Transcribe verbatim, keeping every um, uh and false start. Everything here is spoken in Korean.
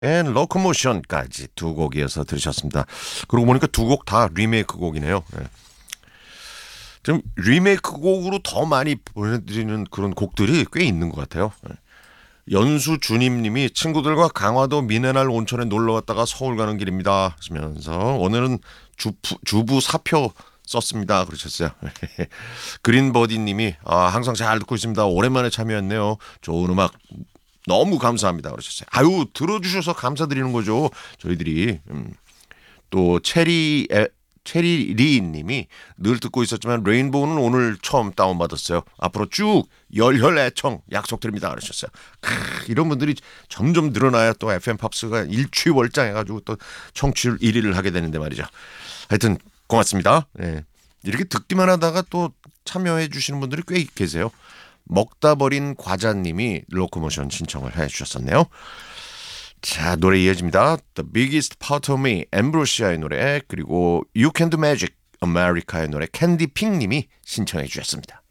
and Locomotion까지 두 곡 이어서 들으셨습니다. 그러고 보니까 두 곡 다 리메이크 곡이네요. 네. 좀 리메이크 곡으로 더 많이 보내드리는 그런 곡들이 꽤 있는 것 같아요. 네. 연수 주님님이 친구들과 강화도 미네랄 온천에 놀러 갔다가 서울 가는 길입니다 하시면서 오늘은 주부, 주부 사표 썼습니다 그러셨어요. 그린버디님이 아, 항상 잘 듣고 있습니다. 오랜만에 참여했네요. 좋은 음악 너무 감사합니다 그러셨어요. 아유 들어주셔서 감사드리는 거죠. 저희들이 음. 또 체리 에, 체리 리님이 늘 듣고 있었지만 레인보우는 오늘 처음 다운받았어요. 앞으로 쭉 열혈 애청 약속드립니다 그러셨어요. 크, 이런 분들이 점점 늘어나야 또 에프엠 팝스가 일취월장해가지고 또 청취율 일 위를 하게 되는데 말이죠. 하여튼 고맙습니다. 네. 이렇게 듣기만 하다가 또 참여해 주시는 분들이 꽤 계세요. 먹다 버린 과자님이 로코모션 신청을 해 주셨었네요. 자, 노래 이어집니다. The Biggest Part of Me, 엠브로시아의 노래, 그리고 You Can Do Magic, 아메리카의 노래 캔디 핑님이 신청해 주셨습니다.